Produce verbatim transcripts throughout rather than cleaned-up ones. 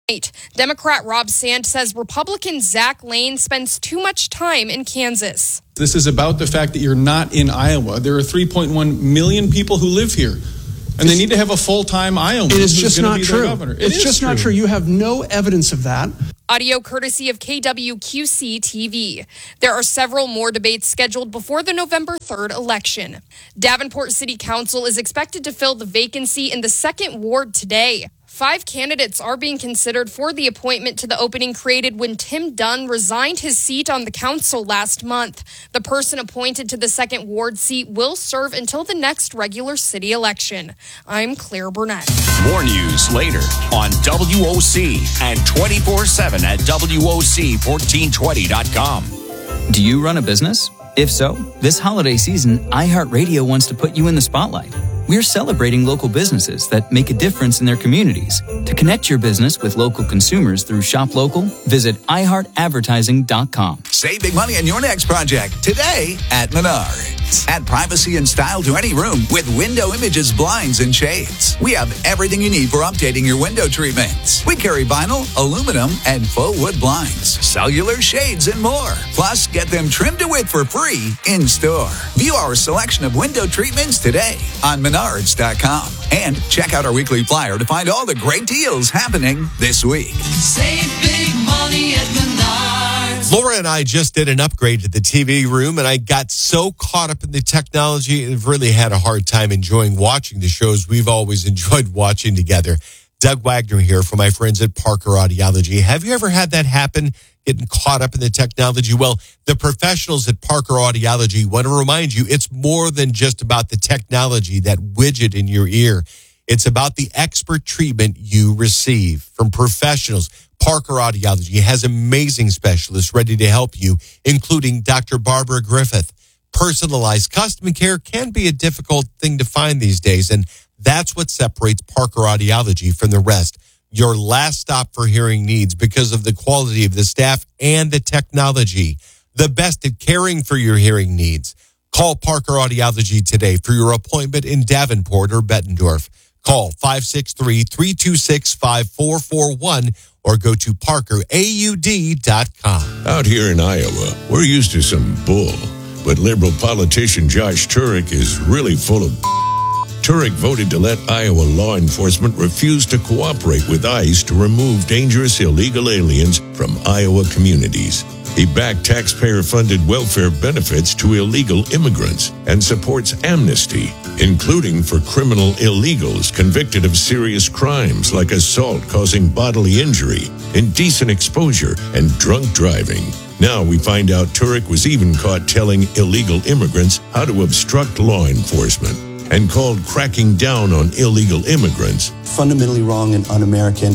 Democrat Rob Sand says Republican Zach Lane spends too much time in Kansas. This is about the fact that you're not in Iowa. There are three point one million people who live here, and they need to have a full-time Iowan. It is just not true. It it's just true. not true. You have no evidence of that. Audio courtesy of K W Q C T V. There are several more debates scheduled before the November third election. Davenport City Council is expected to fill the vacancy in the second ward today. Five candidates are being considered for the appointment to the opening created when Tim Dunn resigned his seat on the council last month. The person appointed to the second ward seat will serve until the next regular city election. I'm Claire Burnett. More news later on W O C and twenty-four seven at W O C fourteen twenty dot com. Do you run a business? If so, this holiday season, iHeartRadio wants to put you in the spotlight. We're celebrating local businesses that make a difference in their communities. To connect your business with local consumers through Shop Local, visit i heart advertising dot com. Save big money on your next project today at Menards. Add privacy and style to any room with Window Images blinds and shades. We have everything you need for updating your window treatments. We carry vinyl, aluminum, and faux wood blinds, cellular shades, and more. Plus, get them trimmed to width for free in store. View our selection of window treatments today on Menards dot com. And check out our weekly flyer to find all the great deals happening this week. Save big money at Menards. Laura and I just did an upgrade to the T V room, and I got so caught up in the technology and have really had a hard time enjoying watching the shows we've always enjoyed watching together. Doug Wagner here from my friends at Parker Audiology. Have you ever had that happen, getting caught up in the technology? Well, the professionals at Parker Audiology want to remind you it's more than just about the technology, that widget in your ear. It's about the expert treatment you receive from professionals. Parker Audiology has amazing specialists ready to help you, including Doctor Barbara Griffith. Personalized custom care can be a difficult thing to find these days, and that's what separates Parker Audiology from the rest. Your last stop for hearing needs because of the quality of the staff and the technology. The best at caring for your hearing needs. Call Parker Audiology today for your appointment in Davenport or Bettendorf. Call five six three, three two six, five four four one or go to parker a u d dot com. Out here in Iowa, we're used to some bull, but liberal politician Josh Turek is really full of Turek voted to let Iowa law enforcement refuse to cooperate with ICE to remove dangerous illegal aliens from Iowa communities. He backed taxpayer-funded welfare benefits to illegal immigrants and supports amnesty, including for criminal illegals convicted of serious crimes like assault causing bodily injury, indecent exposure, and drunk driving. Now we find out Turek was even caught telling illegal immigrants how to obstruct law enforcement and called cracking down on illegal immigrants fundamentally wrong and un-American.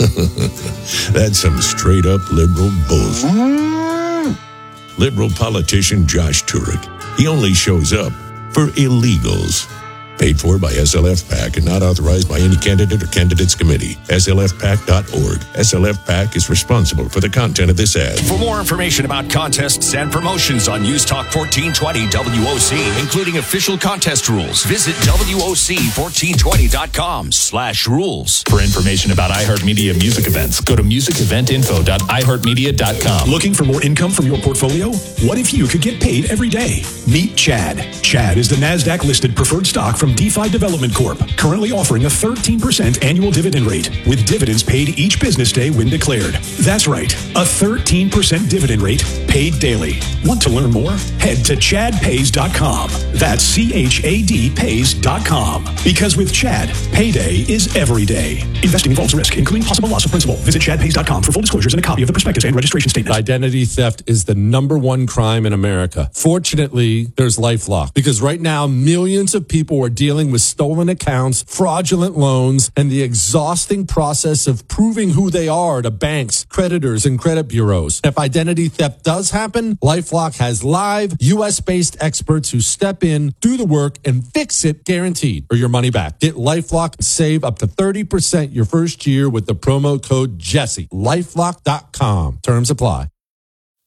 That's some straight-up liberal bullshit. Liberal politician Josh Turek. He only shows up for illegals. Paid for by S L F PAC and not authorized by any candidate or candidates committee. S L F pac dot org. S L F PAC is responsible for the content of this ad. For more information about contests and promotions on News Talk fourteen twenty W O C, including official contest rules, visit W O C fourteen twenty dot com slash rules. For information about iHeartMedia music events, go to music event info dot i heart media dot com. Looking for more income from your portfolio? What if you could get paid every day? Meet Chad. Chad is the NASDAQ-listed preferred stock from DeFi Development Corp, currently offering a thirteen percent annual dividend rate, with dividends paid each business day when declared. That's right, a thirteen percent dividend rate paid daily. Want to learn more? Head to chad pays dot com. That's C H A D pays dot com. Because with Chad, payday is every day. Investing involves risk, including possible loss of principal. Visit chad pays dot com for full disclosures and a copy of the prospectus and registration statement. Identity theft is the number one crime in America. Fortunately, there's LifeLock, because right now, millions of people are dealing with stolen accounts, fraudulent loans, and the exhausting process of proving who they are to banks, creditors, and credit bureaus. If identity theft does happen, LifeLock has live, U S-based experts who step in, do the work, and fix it guaranteed, or your money back. Get LifeLock and save up to thirty percent your first year with the promo code Jesse. LifeLock dot com. Terms apply.